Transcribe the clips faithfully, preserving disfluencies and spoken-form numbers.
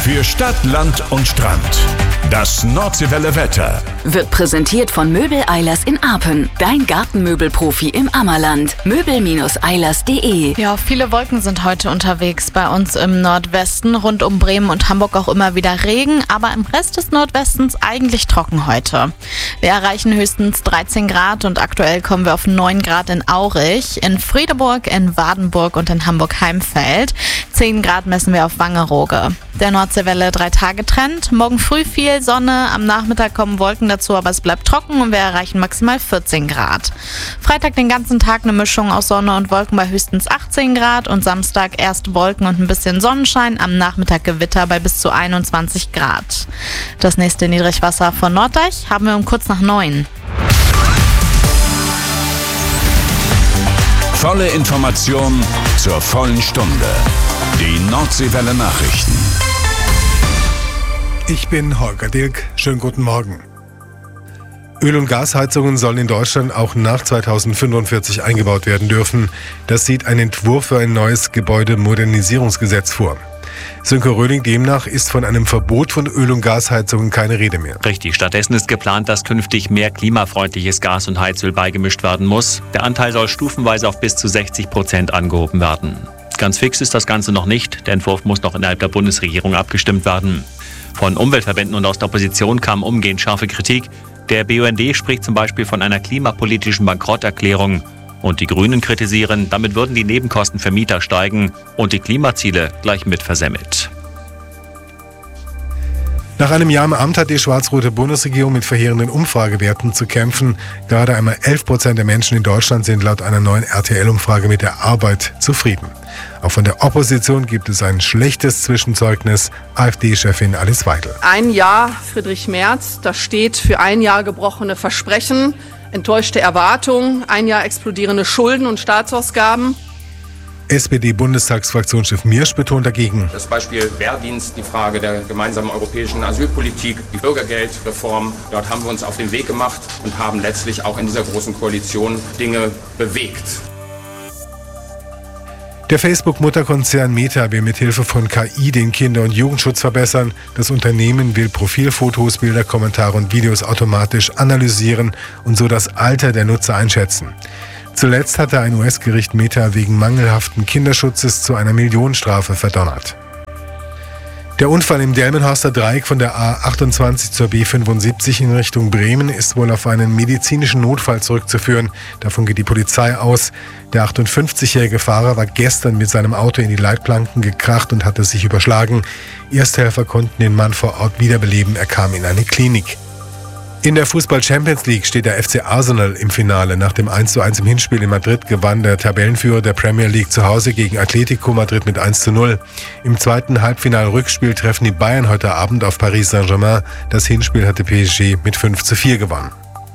Für Stadt, Land und Strand. Das Nordseewelle Wetter wird präsentiert von Möbel Eilers in Arpen. Dein Gartenmöbelprofi im Ammerland. möbel eilers punkt de. Ja, viele Wolken sind heute unterwegs. Bei uns im Nordwesten, rund um Bremen und Hamburg auch immer wieder Regen, aber im Rest des Nordwestens eigentlich trocken heute. Wir erreichen höchstens dreizehn Grad und aktuell kommen wir auf neun Grad in Aurich, in Friedeburg, in Wadenburg und in Hamburg-Heimfeld. zehn Grad messen wir auf Wangerooge. Der Nordseewelle drei-Tage-Trend. Morgen früh viel Sonne, am Nachmittag kommen Wolken dazu, aber es bleibt trocken und wir erreichen maximal vierzehn Grad. Freitag den ganzen Tag eine Mischung aus Sonne und Wolken bei höchstens achtzehn Grad und Samstag erst Wolken und ein bisschen Sonnenschein, am Nachmittag Gewitter bei bis zu einundzwanzig Grad. Das nächste Niedrigwasser von Norddeich haben wir um kurz nach neun. Volle Information zur vollen Stunde. Die Nordseewelle Nachrichten. Ich bin Holger Dilk. Schönen guten Morgen. Öl- und Gasheizungen sollen in Deutschland auch nach zweitausendfünfundvierzig eingebaut werden dürfen. Das sieht ein Entwurf für ein neues Gebäudemodernisierungsgesetz vor. Sönke Röhling, demnach ist von einem Verbot von Öl- und Gasheizungen keine Rede mehr. Richtig, stattdessen ist geplant, dass künftig mehr klimafreundliches Gas und Heizöl beigemischt werden muss. Der Anteil soll stufenweise auf bis zu sechzig Prozent angehoben werden. Ganz fix ist das Ganze noch nicht. Der Entwurf muss noch innerhalb der Bundesregierung abgestimmt werden. Von Umweltverbänden und aus der Opposition kam umgehend scharfe Kritik. Der B U N D spricht zum Beispiel von einer klimapolitischen Bankrotterklärung. Und die Grünen kritisieren, damit würden die Nebenkosten für Mieter steigen und die Klimaziele gleich mit versemmelt. Nach einem Jahr im Amt hat die schwarz-rote Bundesregierung mit verheerenden Umfragewerten zu kämpfen. Gerade einmal elf Prozent der Menschen in Deutschland sind laut einer neuen R T L-Umfrage mit der Arbeit zufrieden. Auch von der Opposition gibt es ein schlechtes Zwischenzeugnis. AfD-Chefin Alice Weidel. Ein Jahr Friedrich Merz, das steht für ein Jahr gebrochene Versprechen, enttäuschte Erwartungen, ein Jahr explodierende Schulden und Staatsausgaben. S P D-Bundestagsfraktionschef Miersch betont dagegen: Das Beispiel Wehrdienst, die Frage der gemeinsamen europäischen Asylpolitik, die Bürgergeldreform. Dort haben wir uns auf den Weg gemacht und haben letztlich auch in dieser großen Koalition Dinge bewegt. Der Facebook-Mutterkonzern Meta will mit Hilfe von K I den Kinder- und Jugendschutz verbessern. Das Unternehmen will Profilfotos, Bilder, Kommentare und Videos automatisch analysieren und so das Alter der Nutzer einschätzen. Zuletzt hatte ein U S-Gericht Meta wegen mangelhaften Kinderschutzes zu einer Millionenstrafe verdonnert. Der Unfall im Delmenhorster Dreieck von der A achtundzwanzig zur B fünfundsiebzig in Richtung Bremen ist wohl auf einen medizinischen Notfall zurückzuführen. Davon geht die Polizei aus. Der achtundfünfzigjährige Fahrer war gestern mit seinem Auto in die Leitplanken gekracht und hatte sich überschlagen. Ersthelfer konnten den Mann vor Ort wiederbeleben. Er kam in eine Klinik. In der Fußball-Champions League steht der F C Arsenal im Finale. Nach dem eins zu eins im Hinspiel in Madrid gewann der Tabellenführer der Premier League zu Hause gegen Atletico Madrid mit eins zu null. Im zweiten Halbfinal-Rückspiel treffen die Bayern heute Abend auf Paris Saint-Germain. Das Hinspiel hatte P S G mit fünf zu vier gewonnen.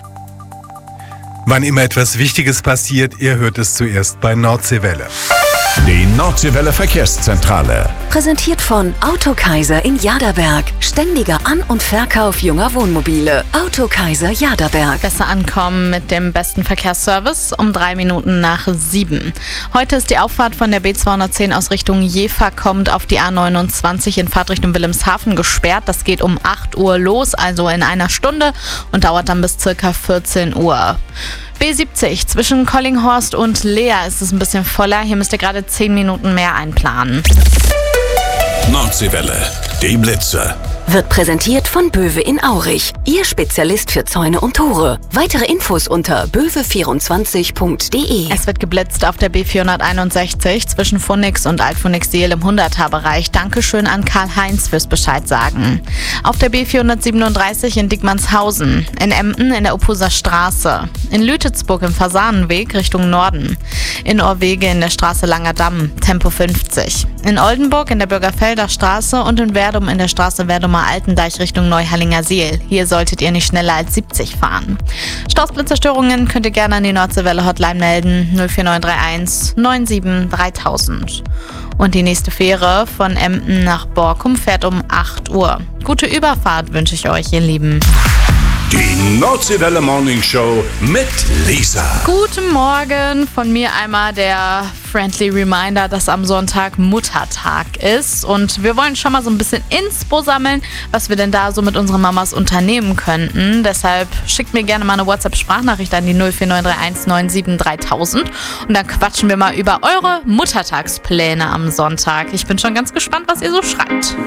Wann immer etwas Wichtiges passiert, ihr hört es zuerst bei Nordseewelle. Die Nordseewelle Verkehrszentrale. Präsentiert von Autokaiser in Jaderberg. Ständiger An- und Verkauf junger Wohnmobile. Autokaiser Jaderberg. Besser ankommen mit dem besten Verkehrsservice um drei Minuten nach sieben. Heute ist die Auffahrt von der B zweihundertzehn aus Richtung Jever kommt auf die A neunundzwanzig in Fahrtrichtung Wilhelmshaven gesperrt. Das geht um acht Uhr los, also in einer Stunde und dauert dann bis circa vierzehn Uhr. B siebzig zwischen Collinghorst und Leer ist es ein bisschen voller. Hier müsst ihr gerade zehn Minuten mehr einplanen. Nordseewelle, die Blitze. Wird präsentiert von Böwe in Aurich. Ihr Spezialist für Zäune und Tore. Weitere Infos unter böwe vierundzwanzig punkt de. Es wird geblitzt auf der B vierhunderteinundsechzig zwischen Phoenix und Alt-Phoenix-Siel im hunderter-Bereich. Dankeschön an Karl-Heinz fürs Bescheid sagen. Auf der B vierhundertsiebenunddreißig in Dickmannshausen. In Emden in der Uphuser Straße. In Lütetsburg im Fasanenweg Richtung Norden. In Orwege in der Straße Langer Damm, Tempo fünfzig. In Oldenburg in der Bürgerfelder Straße und in Werdum in der Straße Werdumer Altendeich Richtung Neuhallinger Seel. Hier solltet ihr nicht schneller als siebzig fahren. Stausblitzerstörungen könnt ihr gerne an die Nordseewelle Hotline melden null vier neun drei eins neun sieben dreitausend. Und die nächste Fähre von Emden nach Borkum fährt um acht Uhr. Gute Überfahrt wünsche ich euch, ihr Lieben. Die Nordseewelle Morning Show mit Lisa. Guten Morgen, von mir einmal der friendly Reminder, dass am Sonntag Muttertag ist und wir wollen schon mal so ein bisschen Inspo sammeln, was wir denn da so mit unseren Mamas unternehmen könnten. Deshalb schickt mir gerne mal eine WhatsApp-Sprachnachricht an die null vier neun drei eins neun sieben dreitausend und dann quatschen wir mal über eure Muttertagspläne am Sonntag. Ich bin schon ganz gespannt, was ihr so schreibt.